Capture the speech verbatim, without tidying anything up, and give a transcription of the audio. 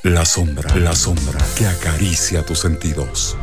La sombra, la sombra que acaricia tus sentidos.